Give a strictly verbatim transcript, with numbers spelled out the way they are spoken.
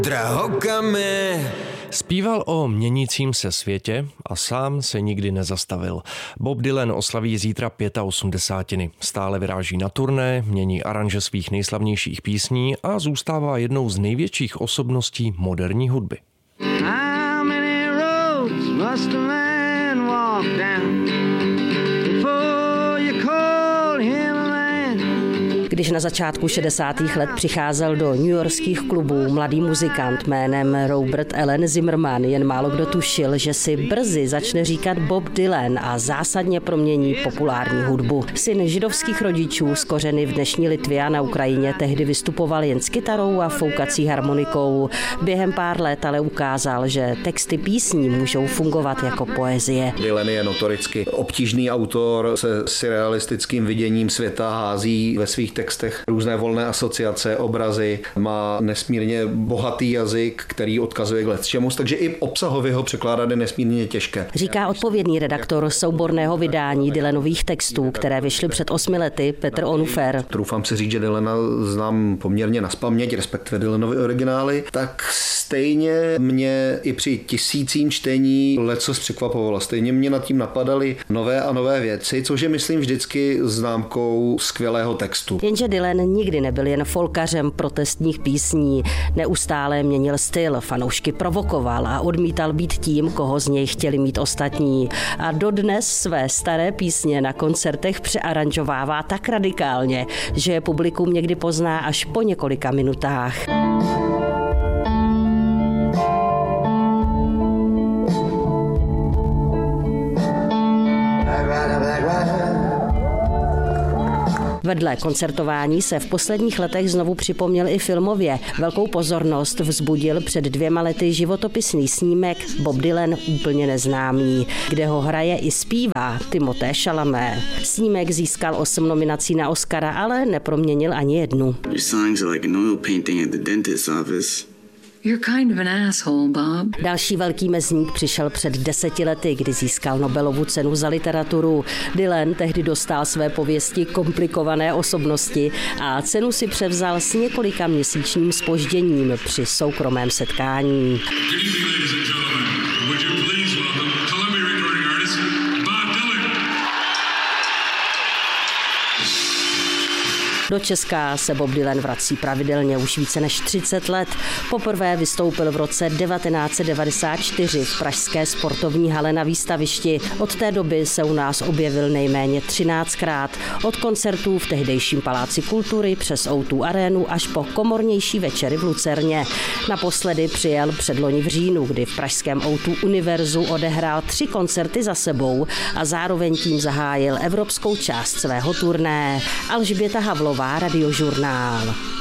Drahokamy. Zpíval o měnícím se světě a sám se nikdy nezastavil. Bob Dylan oslaví zítra osmdesátiny. Stále vyráží na turné, mění aranže svých nejslavnějších písní a zůstává jednou z největších osobností moderní hudby. How many roads must a man walk down before you call him a man? Když na začátku šedesátých let přicházel do newyorských klubů mladý muzikant jménem Robert Allen Zimmerman, jen málo kdo tušil, že si brzy začne říkat Bob Dylan a zásadně promění populární hudbu. Syn židovských rodičů z kořeny v dnešní Litvě a na Ukrajině tehdy vystupoval jen s kytarou a foukací harmonikou. Během pár let ale ukázal, že texty písní můžou fungovat jako poezie. Dylan je notoricky obtížný autor se surrealistickým viděním světa, hází ve svých textech různé volné asociace, obrazy, má nesmírně bohatý jazyk, který odkazuje k lecčemus, takže i obsahově ho překládat je nesmírně těžké. Říká odpovědný redaktor souborného vydání Dylanových textů, které vyšly před osmi lety, Petr Onufer. Troufám si říct, že Dylana znám poměrně nazpaměť, respektive Dylanovy originály, tak stejně mě i při tisícím čtení lecos překvapovalo. Stejně mě nad tím napadaly nové a nové věci, což je, myslím, vždycky známkou skvělého textu. Jenže Dylan nikdy nebyl jen folkařem protestních písní. Neustále měnil styl, fanoušky provokoval a odmítal být tím, koho z něj chtěli mít ostatní. A dodnes své staré písně na koncertech přearanžovává tak radikálně, že je publikum někdy pozná až po několika minutách. Vedle koncertování se v posledních letech znovu připomněl i filmově. Velkou pozornost vzbudil před dvěma lety životopisný snímek Bob Dylan úplně neznámý, kde ho hraje i zpívá Timothée Chalamet. Snímek získal osm nominací na Oscara, ale neproměnil ani jednu. You're kind of an asshole, Bob. Další velký mezník přišel před deseti lety, kdy získal Nobelovu cenu za literaturu. Dylan tehdy dostal své pověsti komplikované osobnosti a cenu si převzal s několika měsíčním zpožděním při soukromém setkání. Do Česka se Bob Dylan vrací pravidelně už více než třicet let. Poprvé vystoupil v roce devatenáct set devadesát čtyři v pražské sportovní hale na Výstavišti. Od té doby se u nás objevil nejméně třináctkrát. Od koncertů v tehdejším Paláci kultury přes ó dva arénu až po komornější večery v Lucerně. Naposledy přijel předloni v říjnu, kdy v pražském ó dva Univerzu odehrál tři koncerty za sebou a zároveň tím zahájil evropskou část svého turné. Alžběta Havlová, Radiožurnál.